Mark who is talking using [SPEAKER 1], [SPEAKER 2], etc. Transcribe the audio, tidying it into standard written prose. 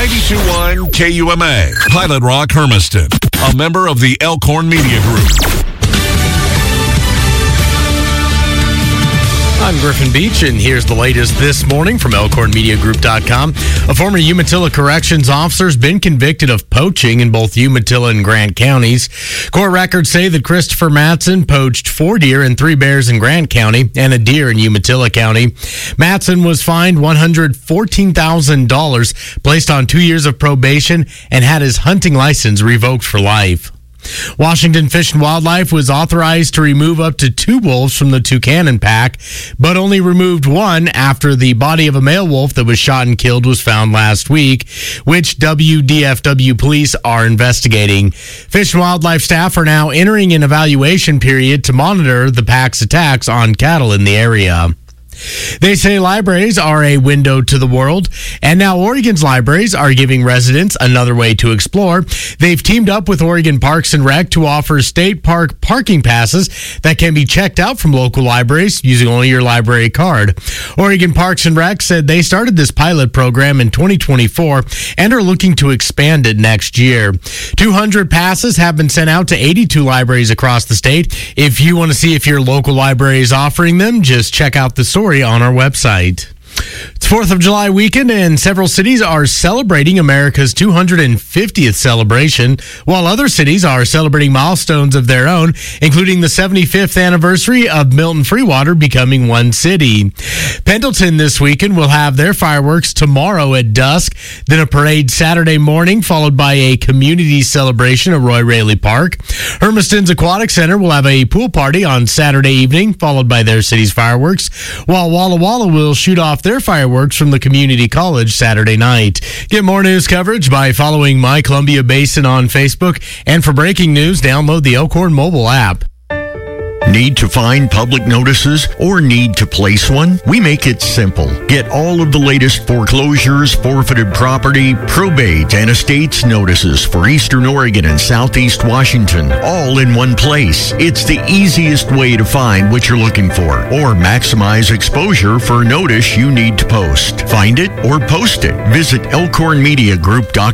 [SPEAKER 1] 92.1 KUMA, Pilot Rock, Hermiston, a member of the Elkhorn Media Group.
[SPEAKER 2] I'm Griffin Beach, and here's the latest this morning from ElkhornMediaGroup.com. A former Umatilla Corrections officer has been convicted of poaching in both Umatilla and Grant counties. Court records say that Christopher Matson poached 4 deer and 3 bears in Grant County and a deer in Umatilla County. Matson was fined $114,000, placed on 2 years of probation, and had his hunting license revoked for life. Washington Fish and Wildlife was authorized to remove up to 2 wolves from the Tucannon pack, but only removed 1 after the body of a male wolf that was shot and killed was found last week, which WDFW police are investigating. Fish and Wildlife staff are now entering an evaluation period to monitor the pack's attacks on cattle in the area. They say libraries are a window to the world, and now Oregon's libraries are giving residents another way to explore. They've teamed up with Oregon Parks and Rec to offer state park parking passes that can be checked out from local libraries using only your library card. Oregon Parks and Rec said they started this pilot program in 2024 and are looking to expand it next year. 200 passes have been sent out to 82 libraries across the state. If you want to see if your local library is offering them, just check out the story on our website. It's 4th of July weekend, and several cities are celebrating America's 250th celebration, while other cities are celebrating milestones of their own, including the 75th anniversary of Milton Freewater becoming one city. Pendleton this weekend will have their fireworks tomorrow at dusk, then a parade Saturday morning, followed by a community celebration at Roy Raley Park. Hermiston's Aquatic Center will have a pool party on Saturday evening, followed by their city's fireworks, while Walla Walla will shoot off their fireworks from the community college Saturday night. Get more news coverage by following My Columbia Basin on Facebook, and for breaking news, download the Elkhorn mobile app.
[SPEAKER 3] Need to find public notices or need to place one? We make it simple. Get all of the latest foreclosures, forfeited property, probate, and estates notices for Eastern Oregon and Southeast Washington, all in one place. It's the easiest way to find what you're looking for or maximize exposure for a notice you need to post. Find it or post it. Visit ElkhornMediaGroup.com.